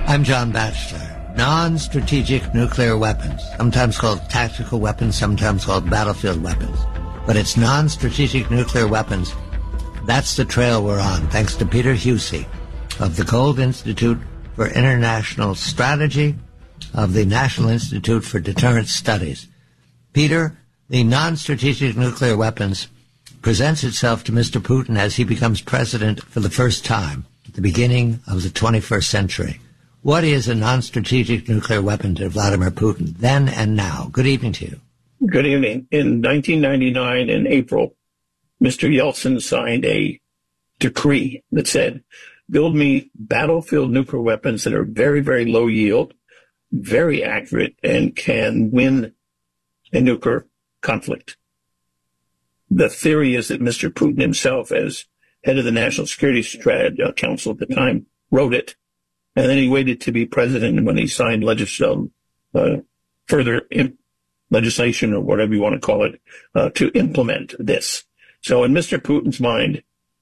I'm John Batchelor. Non-strategic nuclear weapons, sometimes called tactical weapons, sometimes called battlefield weapons. But it's non-strategic nuclear weapons. That's the trail we're on, thanks to Peter Husey of the Gold Institute for International Strategy of the National Institute for Deterrence Studies. Peter, the non-strategic nuclear weapons presents itself to Mr. Putin as he becomes president for the first time at the beginning of the 21st century. What is a non-strategic nuclear weapon to Vladimir Putin then and now? Good evening to you. Good evening. In 1999, in April, Mr. Yeltsin signed a decree that said, build me battlefield nuclear weapons that are very, very low yield, very accurate, and can win a nuclear conflict. The theory is that Mr. Putin himself, as head of the National Security Council at the time, wrote it. And then he waited to be president when he signed further legislation, or whatever you want to call it, to implement this. So in Mr. Putin's mind,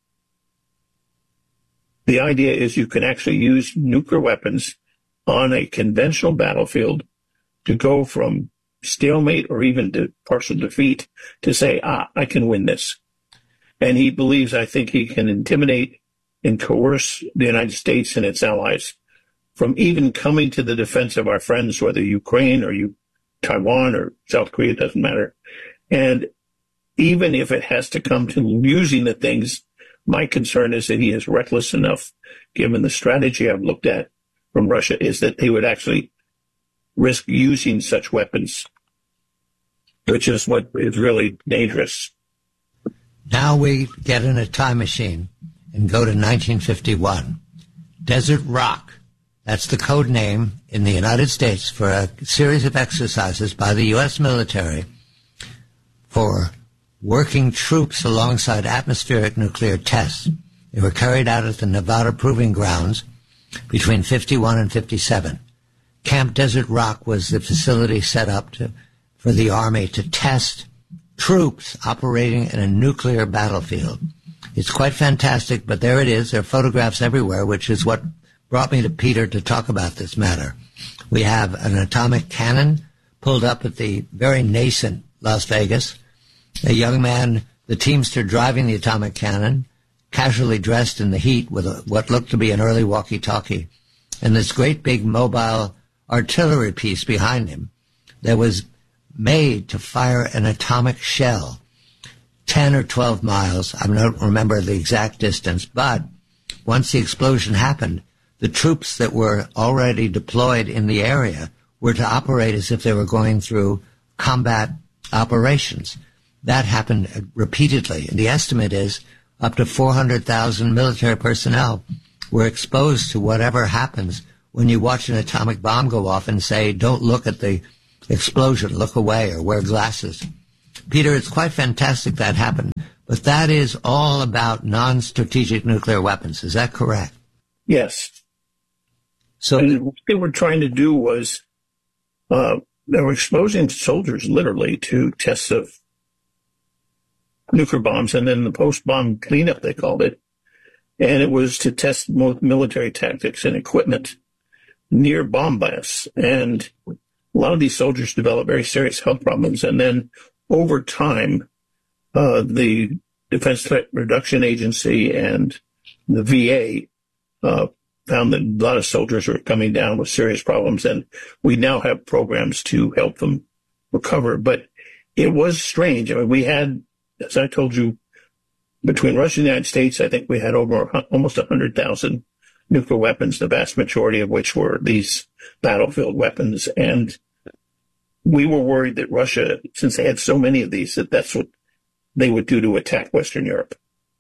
the idea is you can actually use nuclear weapons on a conventional battlefield to go from stalemate or even to partial defeat to say, I can win this. And he believes, I think he can intimidate and coerce the United States and its allies from even coming to the defense of our friends, whether Ukraine or Taiwan or South Korea, doesn't matter. And even if it has to come to using the things, my concern is that he is reckless enough, given the strategy I've looked at from Russia, is that they would actually risk using such weapons, which is what is really dangerous. Now we get in a time machine and go to 1951. Desert Rock. That's the code name in the United States for a series of exercises by the U.S. military for working troops alongside atmospheric nuclear tests. They were carried out at the Nevada Proving Grounds between 51 and 57. Camp Desert Rock was the facility set up for the Army to test troops operating in a nuclear battlefield. It's quite fantastic, but there it is. There are photographs everywhere, which is what brought me to Peter to talk about this matter. We have an atomic cannon pulled up at the very nascent Las Vegas. A young man, the teamster driving the atomic cannon, casually dressed in the heat with what looked to be an early walkie-talkie, and this great big mobile artillery piece behind him that was made to fire an atomic shell 10 or 12 miles. I don't remember the exact distance, but once the explosion happened, the troops that were already deployed in the area were to operate as if they were going through combat operations. That happened repeatedly. And the estimate is up to 400,000 military personnel were exposed to whatever happens when you watch an atomic bomb go off and say, don't look at the explosion, look away or wear glasses. Peter, it's quite fantastic that happened, but that is all about non-strategic nuclear weapons. Is that correct? Yes. So and what they were trying to do was they were exposing soldiers literally to tests of nuclear bombs, and then the post-bomb cleanup, they called it. And it was to test military tactics and equipment near bomb blasts. And a lot of these soldiers developed very serious health problems. And then over time, the Defense Threat Reduction Agency and the VA found that a lot of soldiers were coming down with serious problems, and we now have programs to help them recover. But it was strange. I mean, we had, as I told you, between Russia and the United States, I think we had almost 100,000 nuclear weapons, the vast majority of which were these battlefield weapons. And we were worried that Russia, since they had so many of these, that's what they would do to attack Western Europe.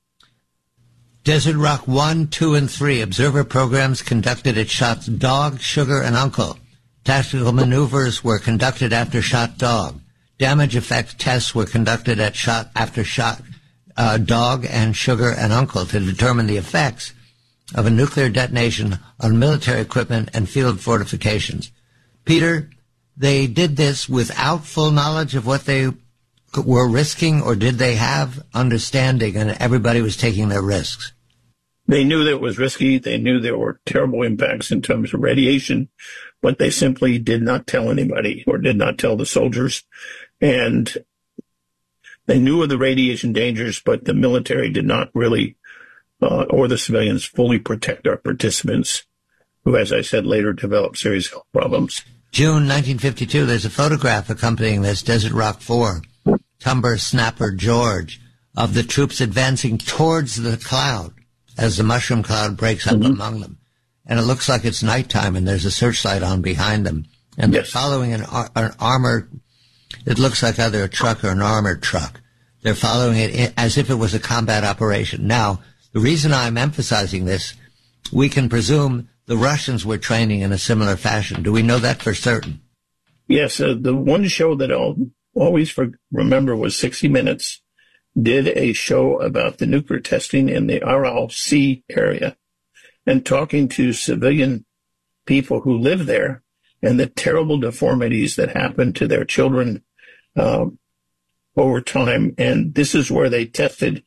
Desert Rock 1, 2, and 3 observer programs conducted at shots Dog, Sugar, and Uncle. Tactical maneuvers were conducted after shot Dog. Damage effect tests were conducted at shot after shot Dog and Sugar and Uncle to determine the effects of a nuclear detonation on military equipment and field fortifications. Peter, they did this without full knowledge of what they were risking, or did they have understanding and everybody was taking their risks? They knew that it was risky. They knew there were terrible impacts in terms of radiation, but they simply did not tell anybody or did not tell the soldiers. And they knew of the radiation dangers, but the military did not really, or the civilians, fully protect our participants, who, as I said, later developed serious health problems. June 1952, there's a photograph accompanying this, Desert Rock 4, Tumber Snapper George, of the troops advancing towards the cloud as the mushroom cloud breaks up among them. And it looks like it's nighttime, and there's a searchlight on behind them. And they're following an armored, it looks like either a truck or an armored truck. They're following it as if it was a combat operation. Now, the reason I'm emphasizing this, we can presume the Russians were training in a similar fashion. Do we know that for certain? Yes, the one show that I'll always remember was 60 Minutes, did a show about the nuclear testing in the Aral Sea area and talking to civilian people who live there and the terrible deformities that happened to their children over time. And this is where they tested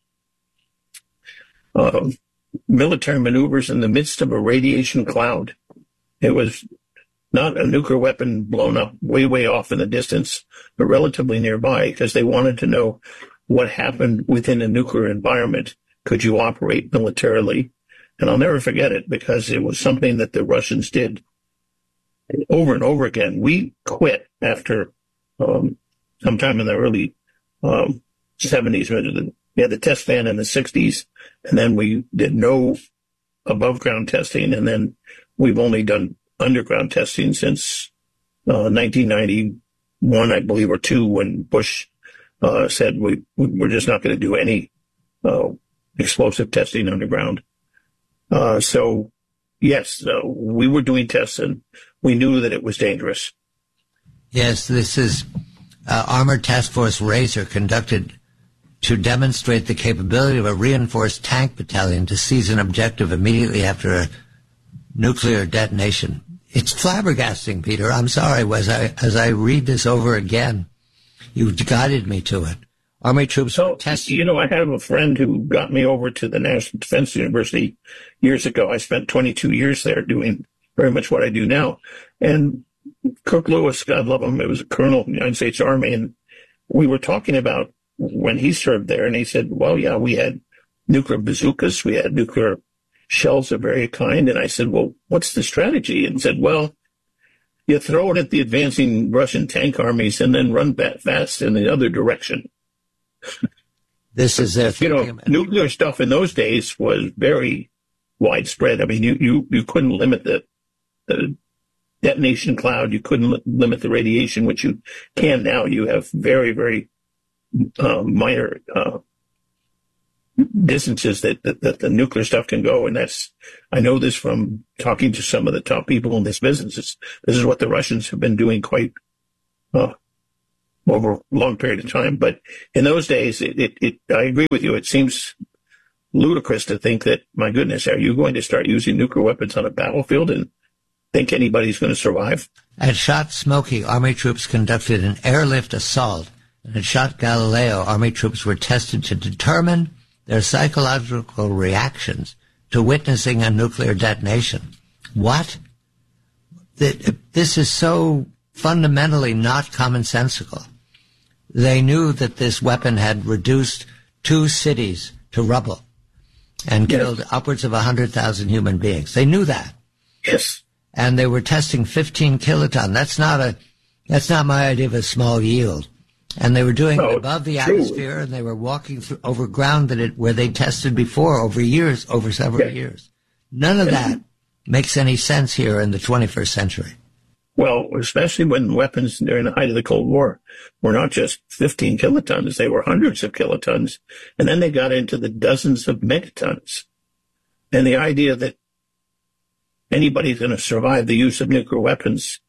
military maneuvers in the midst of a radiation cloud. It was not a nuclear weapon blown up way, way off in the distance, but relatively nearby, because they wanted to know what happened within a nuclear environment. Could you operate militarily? And I'll never forget it, because it was something that the Russians did over and over again. We quit after sometime in the early 70s. We had the test ban in the 60s, and then we did no above-ground testing, and then we've only done underground testing since 1991, I believe, or 2, when Bush said we're just not going to do any explosive testing underground. So, yes, we were doing tests, and we knew that it was dangerous. Yes, this is Armored Task Force Razor, conducted to demonstrate the capability of a reinforced tank battalion to seize an objective immediately after a nuclear detonation. It's flabbergasting, Peter. I'm sorry. As I read this over again, you guided me to it. Army troops were tested. I have a friend who got me over to the National Defense University years ago. I spent 22 years there doing very much what I do now. And Kirk Lewis, God love him, it was a colonel in the United States Army, and we were talking about when he served there, and he said, well, yeah, we had nuclear bazookas, we had nuclear shells of various kind. And I said, well, what's the strategy? And said, well, you throw it at the advancing Russian tank armies and then run fast in the other direction. This is their nuclear stuff in those days was very widespread. I mean, you couldn't limit the detonation cloud. You couldn't limit the radiation, which you can now. You have very, very minor distances that the nuclear stuff can go. And I know this from talking to some of the top people in this business. This is what the Russians have been doing quite over a long period of time. But in those days, I agree with you. It seems ludicrous to think that, my goodness, are you going to start using nuclear weapons on a battlefield and think anybody's going to survive? At Shot Smoky, Army troops conducted an airlift assault. And at Shot Galileo, Army troops were tested to determine their psychological reactions to witnessing a nuclear detonation. What? This is so fundamentally not commonsensical. They knew that this weapon had reduced 2 cities to rubble and killed upwards of 100,000 human beings. They knew that. Yes. And they were testing 15 kiloton. That's not my idea of a small yield. And they were doing it above the atmosphere, and they were walking through over ground where they tested before over several years. None of that makes any sense here in the 21st century. Well, especially when weapons during the height of the Cold War were not just 15 kilotons, they were hundreds of kilotons. And then they got into the dozens of megatons. And the idea that anybody's going to survive the use of nuclear weapons.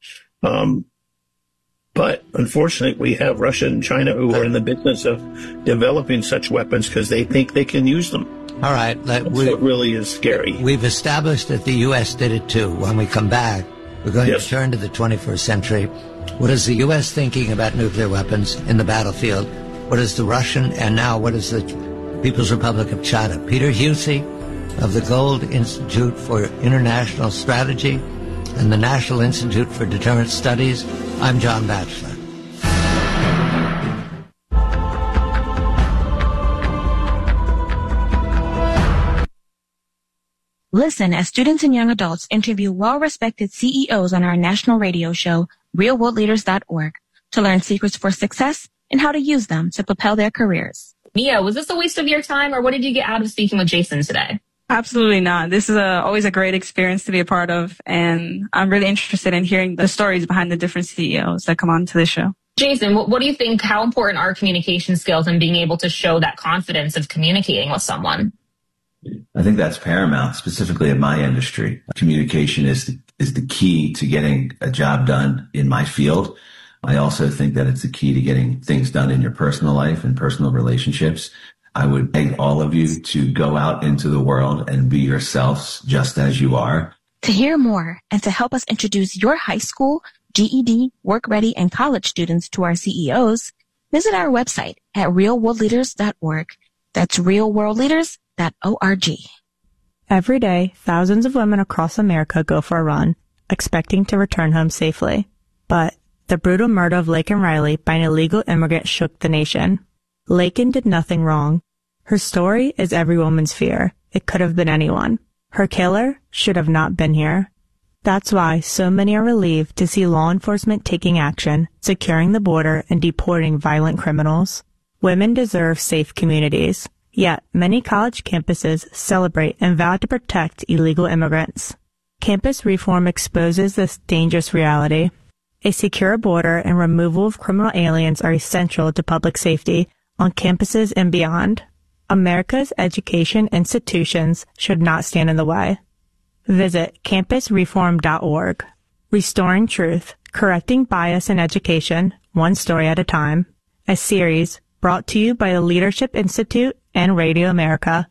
But unfortunately, we have Russia and China who are in the business of developing such weapons because they think they can use them. All right. It really is scary. We've established that the U.S. did it too. When we come back, we're going to turn to the 21st century. What is the U.S. thinking about nuclear weapons in the battlefield? What is the Russian, and now what is the People's Republic of China? Peter Husey of the Gold Institute for International Strategy and the National Institute for Deterrence Studies, I'm John Batchelor. Listen as students and young adults interview well-respected CEOs on our national radio show, realworldleaders.org, to learn secrets for success and how to use them to propel their careers. Mia, was this a waste of your time, or what did you get out of speaking with Jason today? Absolutely not. This is always a great experience to be a part of, and I'm really interested in hearing the stories behind the different CEOs that come on to this show. Jason, what do you think, how important are communication skills and being able to show that confidence of communicating with someone? I think that's paramount, specifically in my industry. Communication is the key to getting a job done in my field. I also think that it's the key to getting things done in your personal life and personal relationships. I would beg all of you to go out into the world and be yourselves just as you are. To hear more and to help us introduce your high school, GED, work-ready, and college students to our CEOs, visit our website at realworldleaders.org. That's realworldleaders.org. Every day, thousands of women across America go for a run, expecting to return home safely. But the brutal murder of Laken Riley by an illegal immigrant shook the nation. Laken did nothing wrong. Her story is every woman's fear. It could have been anyone. Her killer should have not been here. That's why so many are relieved to see law enforcement taking action, securing the border, and deporting violent criminals. Women deserve safe communities. Yet, many college campuses celebrate and vow to protect illegal immigrants. Campus reform exposes this dangerous reality. A secure border and removal of criminal aliens are essential to public safety on campuses and beyond. America's education institutions should not stand in the way. Visit campusreform.org. Restoring Truth, Correcting Bias in Education, One Story at a Time. A series brought to you by the Leadership Institute and Radio America.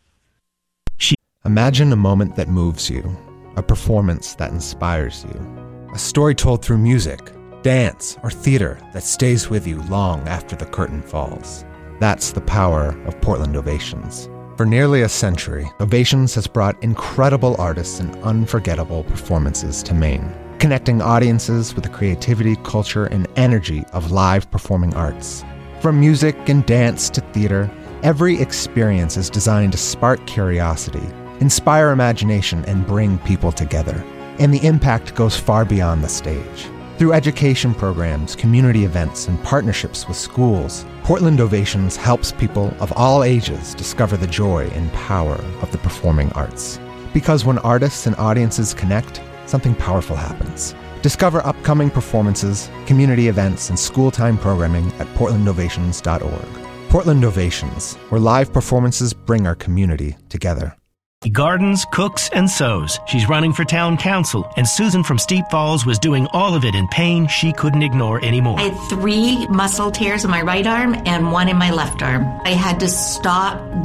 Imagine a moment that moves you, a performance that inspires you, a story told through music, dance, or theater that stays with you long after the curtain falls. That's the power of Portland Ovations. For nearly a century, Ovations has brought incredible artists and unforgettable performances to Maine, connecting audiences with the creativity, culture, and energy of live performing arts. From music and dance to theater, every experience is designed to spark curiosity, inspire imagination, and bring people together. And the impact goes far beyond the stage. Through education programs, community events, and partnerships with schools, Portland Ovations helps people of all ages discover the joy and power of the performing arts. Because when artists and audiences connect, something powerful happens. Discover upcoming performances, community events, and school-time programming at portlandovations.org. Portland Ovations, where live performances bring our community together. He gardens, cooks, and sews. She's running for town council, and Susan from Steep Falls was doing all of it in pain she couldn't ignore anymore. I had 3 muscle tears in my right arm and 1 in my left arm. I had to stop